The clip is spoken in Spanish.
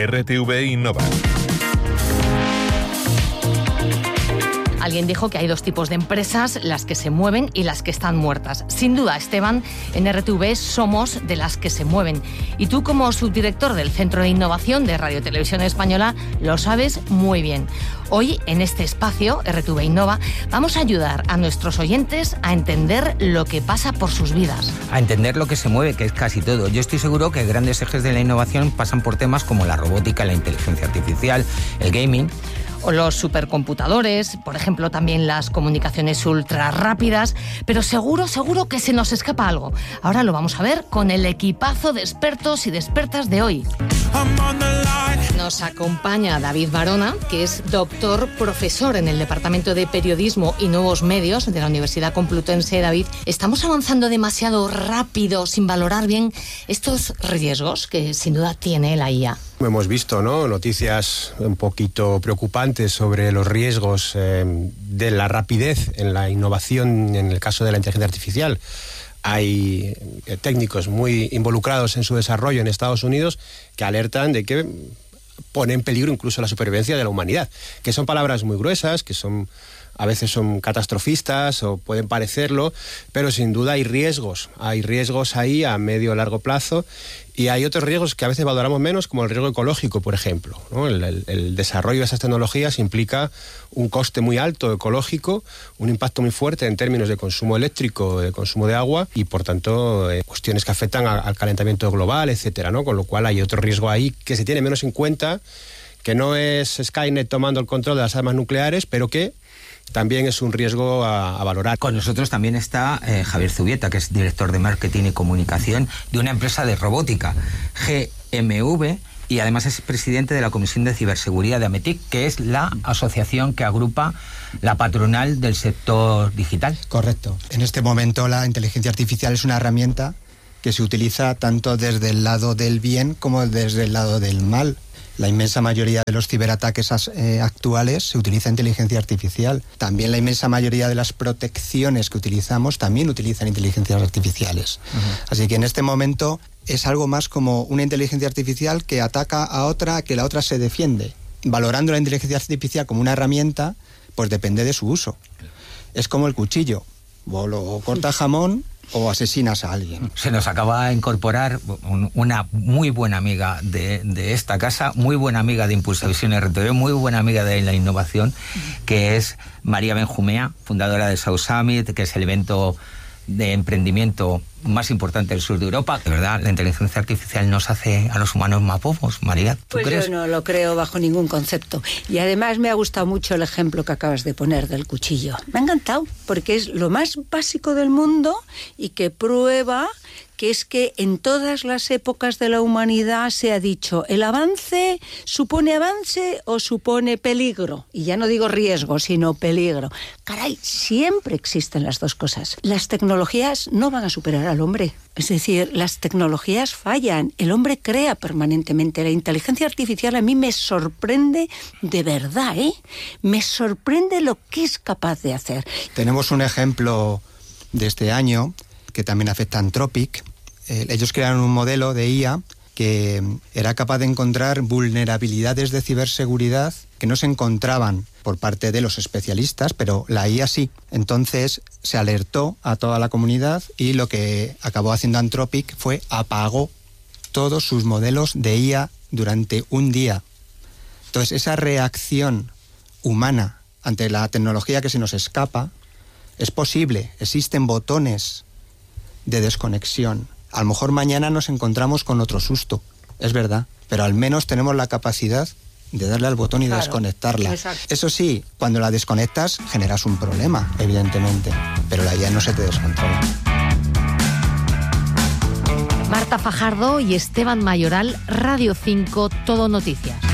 RTV Innova. Alguien dijo que hay dos tipos de empresas, las que se mueven y las que están muertas. Sin duda, Esteban, en RTV somos de las que se mueven. Y tú, como subdirector del Centro de Innovación de Radio Televisión Española, lo sabes muy bien. Hoy, en este espacio, RTV Innova, vamos a ayudar a nuestros oyentes a entender lo que pasa por sus vidas. A entender lo que se mueve, que es casi todo. Yo estoy seguro que grandes ejes de la innovación pasan por temas como la robótica, la inteligencia artificial, el gaming, o los supercomputadores, por ejemplo, también las comunicaciones ultra rápidas, pero seguro que se nos escapa algo. Ahora lo vamos a ver con el equipazo de expertos y de expertas de hoy. Nos acompaña David Barona, que es doctor, profesor en el Departamento de Periodismo y Nuevos Medios de la Universidad Complutense. David, ¿estamos avanzando demasiado rápido sin valorar bien estos riesgos que sin duda tiene la IA? Hemos visto, ¿no?, noticias un poquito preocupantes sobre los riesgos de la rapidez en la innovación en el caso de la inteligencia artificial. Hay técnicos muy involucrados en su desarrollo en Estados Unidos que alertan de que pone en peligro incluso la supervivencia de la humanidad, que son palabras muy gruesas, que a veces son catastrofistas o pueden parecerlo, pero sin duda hay riesgos ahí a medio o largo plazo, y hay otros riesgos que a veces valoramos menos, como el riesgo ecológico, por ejemplo, ¿no? El desarrollo de esas tecnologías implica un coste muy alto ecológico, un impacto muy fuerte en términos de consumo eléctrico, de consumo de agua y, por tanto, cuestiones que afectan al calentamiento global, etcétera, ¿no? Con lo cual hay otro riesgo ahí que se tiene menos en cuenta, que no es Skynet tomando el control de las armas nucleares, pero que también es un riesgo a valorar. Con nosotros también está Javier Zubieta, que es director de marketing y comunicación de una empresa de robótica, GMV, y además es presidente de la Comisión de Ciberseguridad de AMETIC, que es la asociación que agrupa la patronal del sector digital. Correcto. En este momento la inteligencia artificial es una herramienta que se utiliza tanto desde el lado del bien como desde el lado del mal. La inmensa mayoría de los ciberataques actuales se utiliza inteligencia artificial. También la inmensa mayoría de las protecciones que utilizamos también utilizan inteligencias artificiales. Así que en este momento es algo más como una inteligencia artificial que ataca a otra, que la otra se defiende. Valorando la inteligencia artificial como una herramienta, pues depende de su uso. Es como el cuchillo. O lo cortas jamón o asesinas a alguien. Se nos acaba de incorporar una muy buena amiga de esta casa, muy buena amiga de Impulsavisión RTV, muy buena amiga de la innovación, que es María Benjumea, fundadora de South Summit, que es el evento de emprendimiento más importante del sur de Europa. De verdad, la inteligencia artificial nos hace a los humanos más bobos. María, ¿tú crees? Yo no lo creo bajo ningún concepto. Y además me ha gustado mucho el ejemplo que acabas de poner del cuchillo. Me ha encantado, porque es lo más básico del mundo y que prueba que es que en todas las épocas de la humanidad se ha dicho, ¿el avance supone avance o supone peligro? Y ya no digo riesgo, sino peligro. Caray, siempre existen las dos cosas. Las tecnologías no van a superar al hombre. Es decir, las tecnologías fallan. El hombre crea permanentemente. La inteligencia artificial a mí me sorprende de verdad, ¿eh? Me sorprende lo que es capaz de hacer. Tenemos un ejemplo de este año que también afecta a Anthropic. Ellos crearon un modelo de IA que era capaz de encontrar vulnerabilidades de ciberseguridad que no se encontraban por parte de los especialistas, pero la IA sí. Entonces se alertó a toda la comunidad y lo que acabó haciendo Anthropic fue apagó todos sus modelos de IA durante un día. Entonces esa reacción humana ante la tecnología que se nos escapa es posible. Existen botones de desconexión. A lo mejor mañana nos encontramos con otro susto, es verdad, pero al menos tenemos la capacidad de darle al botón y desconectarla. Exacto. Eso sí, cuando la desconectas generas un problema, evidentemente, pero la IA no se te descontrola. Marta Fajardo y Esteban Mayoral, Radio 5, Todo Noticias.